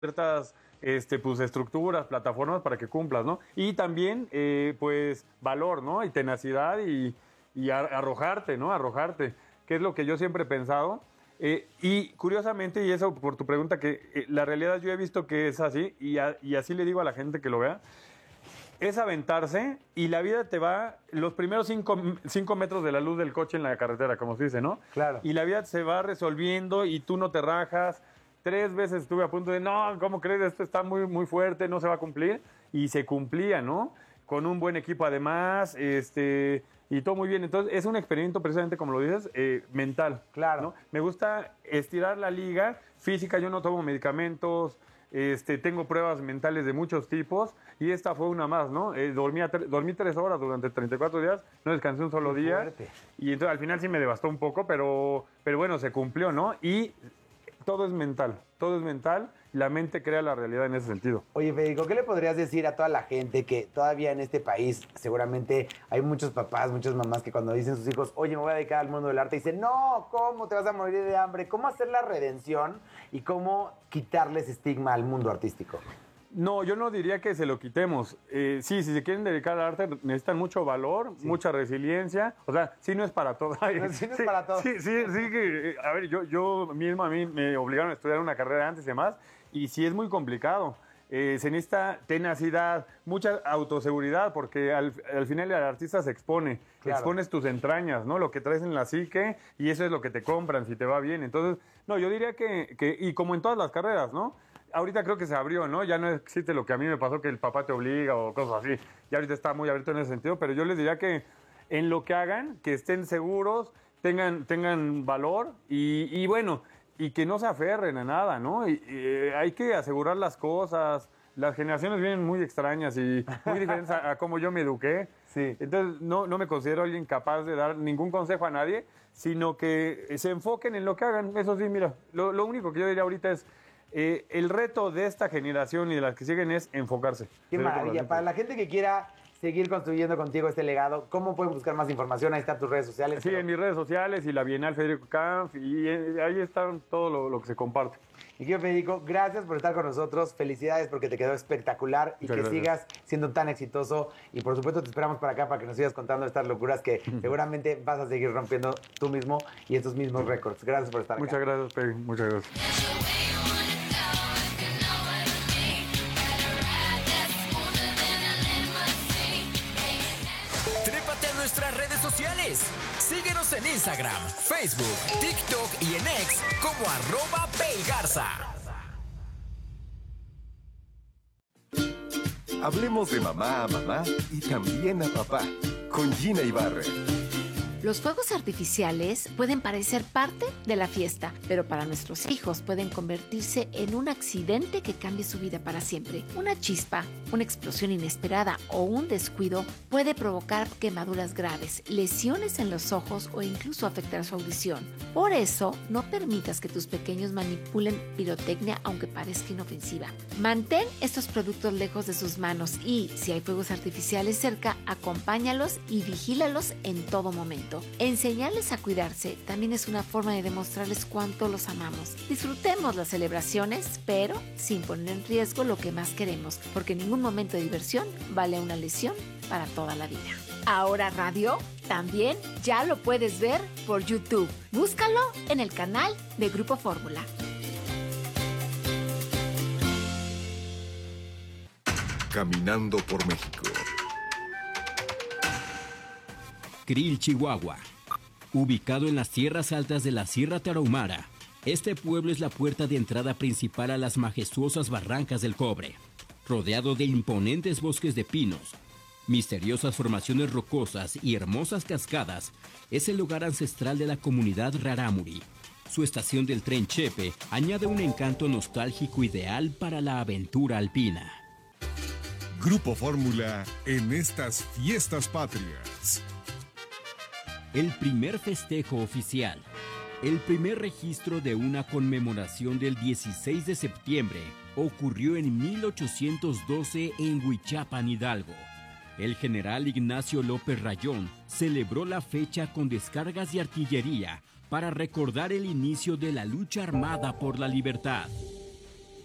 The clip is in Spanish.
ciertas pues estructuras, plataformas para que cumplas, ¿no? Y también, pues, valor, ¿no? Y tenacidad y arrojarte, ¿no? Arrojarte, que es lo que yo siempre he pensado. Y curiosamente, y eso por tu pregunta, que la realidad yo he visto que es así, y así le digo a la gente que lo vea, es aventarse y la vida te va los primeros 5 metros de la luz del coche en la carretera, como se dice, ¿no? Claro. Y la vida se va resolviendo y tú no te rajas. 3 veces estuve a punto de, no, ¿cómo crees? Esto está muy, muy fuerte, no se va a cumplir. Y se cumplía, ¿no? Con un buen equipo además, y todo muy bien. Entonces, es un experimento precisamente, como lo dices, mental. Claro. ¿no? Me gusta estirar la liga física, yo no tomo medicamentos, tengo pruebas mentales de muchos tipos y esta fue una más, ¿no? Dormí 3 horas durante 34 días, no descansé un solo día. Fuerte. Y entonces al final sí me devastó un poco, pero bueno, se cumplió, ¿no? Y todo es mental, la mente crea la realidad en ese sentido. Oye, Federico, ¿qué le podrías decir a toda la gente que todavía en este país seguramente hay muchos papás, muchas mamás que cuando dicen a sus hijos, oye, me voy a dedicar al mundo del arte, dicen, no, ¿cómo te vas a morir de hambre? ¿Cómo hacer la redención y cómo quitarles estigma al mundo artístico? No, yo no diría que se lo quitemos. Sí, si se quieren dedicar al arte, necesitan mucho valor, mucha resiliencia. O sea, sí no es para todo. Sí no es para todo. Sí, que, a ver, yo mismo, a mí me obligaron a estudiar una carrera antes y demás, y sí es muy complicado. Se necesita tenacidad, mucha autoseguridad, porque al final el artista se expone. Claro. Expones tus entrañas, ¿no? Lo que traes en la psique, y eso es lo que te compran si te va bien. Entonces, no, yo diría que y como en todas las carreras, ¿no? Ahorita creo que se abrió, ¿no? Ya no existe lo que a mí me pasó, que el papá te obliga o cosas así. Ya ahorita está muy abierto en ese sentido, pero yo les diría que en lo que hagan, que estén seguros, tengan valor y bueno, y que no se aferren a nada, ¿no? Hay que asegurar las cosas. Las generaciones vienen muy extrañas y muy diferentes a cómo yo me eduqué. Sí. Entonces, no me considero alguien capaz de dar ningún consejo a nadie, sino que se enfoquen en lo que hagan. Eso sí, mira, lo único que yo diría ahorita es el reto de esta generación y de las que siguen es enfocarse. Qué maravilla. Para la gente que quiera seguir construyendo contigo este legado, ¿cómo pueden buscar más información? Ahí están tus redes sociales. Sí, en mis redes sociales y la Bienal Federico Kampf, y ahí está todo lo que se comparte. Y quiero, Federico, gracias por estar con nosotros. Felicidades porque te quedó espectacular y Muchas que gracias. sigas siendo tan exitoso. Y por supuesto te esperamos para acá para que nos sigas contando estas locuras que seguramente vas a seguir rompiendo tú mismo y estos mismos récords. Gracias por estar acá. Muchas gracias, Peggy. Muchas gracias. Trépate a nuestras redes sociales. Síguenos en Instagram, Facebook, TikTok y en X como @PelGarza. Hablemos de mamá a mamá y también a papá, con Gina Ibarre. Los fuegos artificiales pueden parecer parte de la fiesta, pero para nuestros hijos pueden convertirse en un accidente que cambie su vida para siempre. Una chispa, una explosión inesperada o un descuido puede provocar quemaduras graves, lesiones en los ojos o incluso afectar su audición. Por eso, no permitas que tus pequeños manipulen pirotecnia aunque parezca inofensiva. Mantén estos productos lejos de sus manos y, si hay fuegos artificiales cerca, acompáñalos y vigílalos en todo momento. Enseñarles a cuidarse también es una forma de demostrarles cuánto los amamos. Disfrutemos las celebraciones, pero sin poner en riesgo lo que más queremos, porque ningún momento de diversión vale una lesión para toda la vida. Ahora Radio también ya lo puedes ver por YouTube. Búscalo en el canal de Grupo Fórmula. Caminando por México. Krill, Chihuahua. Ubicado en las tierras altas de la Sierra Tarahumara, este pueblo es la puerta de entrada principal a las majestuosas barrancas del Cobre. Rodeado de imponentes bosques de pinos, misteriosas formaciones rocosas y hermosas cascadas, es el lugar ancestral de la comunidad Rarámuri. Su estación del tren Chepe añade un encanto nostálgico ideal para la aventura alpina. Grupo Fórmula en estas fiestas patrias. El primer festejo oficial. El primer registro de una conmemoración del 16 de septiembre ocurrió en 1812 en Huichapan, Hidalgo. El general Ignacio López Rayón celebró la fecha con descargas de artillería para recordar el inicio de la lucha armada por la libertad.